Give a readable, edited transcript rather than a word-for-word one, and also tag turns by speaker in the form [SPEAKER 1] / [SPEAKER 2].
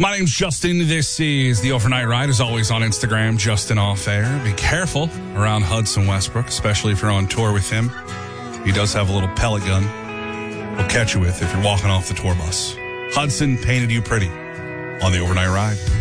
[SPEAKER 1] My name's Justin. This is The Overnight Ride, as always on Instagram, Justin Off Air. Be careful around Hudson Westbrook, especially if you're on tour with him. He does have a little pellet gun he'll catch you with if you're walking off the tour bus. Hudson painted you pretty on The Overnight Ride.